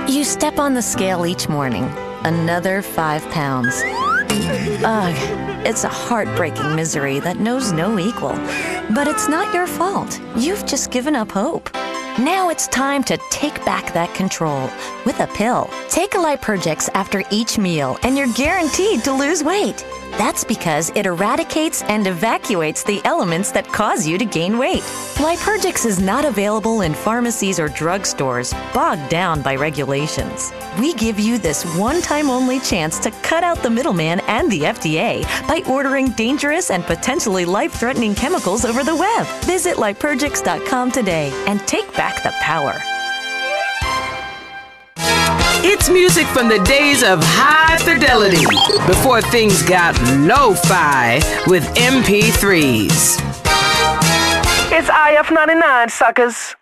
You step on the scale each morning. Another 5 pounds. Ugh, it's a heartbreaking misery that knows no equal. But it's not your fault. You've just given up hope. Now it's time to take back that control with a pill. Take a Lipergix after each meal and you're guaranteed to lose weight. That's because it eradicates and evacuates the elements that cause you to gain weight. Lipergix is not available in pharmacies or drugstores, bogged down by regulations. We give you this one-time only chance to cut out the middleman and the FDA by ordering dangerous and potentially life-threatening chemicals over the web. Visit Lipergix.com today and take back the power. It's music from the days of high fidelity, before things got lo-fi with MP3s. It's IF99, suckers.